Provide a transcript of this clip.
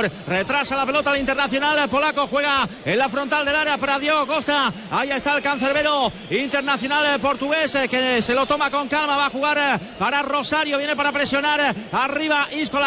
interior. Retrasa la pelota al Internacional polaco. Juega en la frontal del área para Diogo Costa. Ahí está el cancerbero Internacional portugués que se lo toma con calma. Va a jugar para Rosario. Viene para presionar arriba Isco.